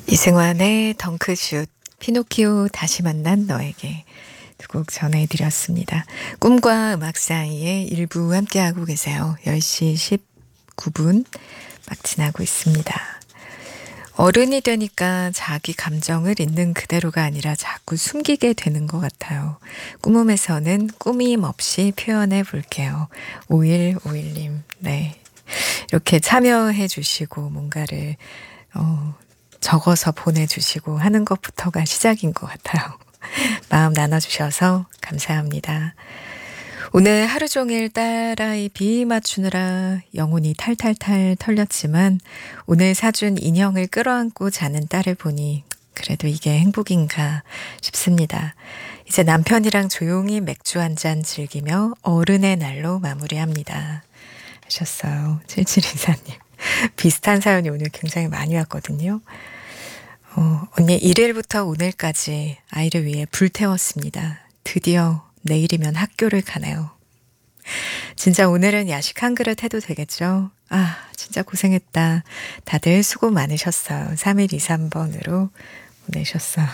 이승환의 덩크슛, 피노키오 다시 만난 너에게 두 곡 전해드렸습니다. 꿈과 음악 사이에 일부 함께하고 계세요. 10시 19분 막 지나고 있습니다. 어른이 되니까 자기 감정을 있는 그대로가 아니라 자꾸 숨기게 되는 것 같아요. 꿈음에서는 꾸밈 없이 표현해 볼게요. 5151님, 네. 이렇게 참여해 주시고 뭔가를 적어서 보내주시고 하는 것부터가 시작인 것 같아요. 마음 나눠주셔서 감사합니다. 오늘 하루 종일 딸아이 비 맞추느라 영혼이 탈탈탈 털렸지만 오늘 사준 인형을 끌어안고 자는 딸을 보니 그래도 이게 행복인가 싶습니다. 이제 남편이랑 조용히 맥주 한 잔 즐기며 어른의 날로 마무리합니다. 하셨어요. 7724님. 비슷한 사연이 오늘 굉장히 많이 왔거든요. 언니 1일부터 오늘까지 아이를 위해 불태웠습니다. 드디어 내일이면 학교를 가네요. 진짜 오늘은 야식 한 그릇 해도 되겠죠? 아, 진짜 고생했다. 다들 수고 많으셨어요. 3123번으로 보내셨어요.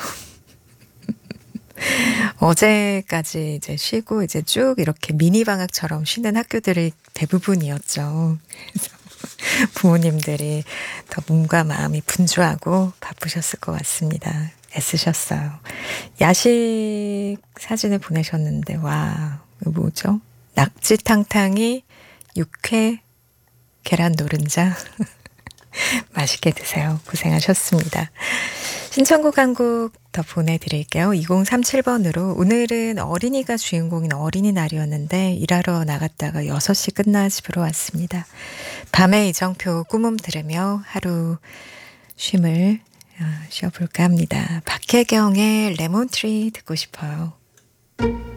어제까지 이제 쉬고 이제 쭉 이렇게 미니 방학처럼 쉬는 학교들이 대부분이었죠. 그래서 부모님들이 더 몸과 마음이 분주하고 바쁘셨을 것 같습니다. 애쓰셨어요. 야식 사진을 보내셨는데 와, 이거 뭐죠? 낙지탕탕이 육회 계란 노른자 맛있게 드세요. 고생하셨습니다. 신청곡 한 곡 더 보내드릴게요. 2037번으로 오늘은 어린이가 주인공인 어린이날이었는데 일하러 나갔다가 6시 끝나 집으로 왔습니다. 밤에 이정표 꿈음 들으며 하루 쉼을 쉬어볼까 합니다. 박혜경의 레몬트리 듣고 싶어요.